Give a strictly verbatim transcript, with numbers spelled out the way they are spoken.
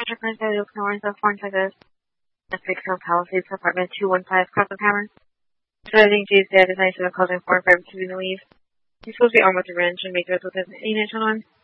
Metro Current Daily Oak North of Foreign Texas. Pacific Hill Palisades, apartment two one five, Crossland Hammer. Starting Tuesday at nine seven, causing foreign fiber to be in the leave. You're supposed to be armed with a wrench and make those with an eight inch on one.